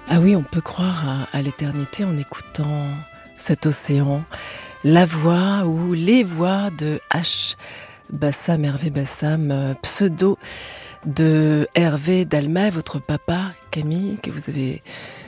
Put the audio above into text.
Ah oui, on peut croire à l'éternité en écoutant cet océan, la voix ou les voix de H. Bassam, Hervé Bassam, pseudo de Hervé Dalma, votre papa, Camille, que vous avez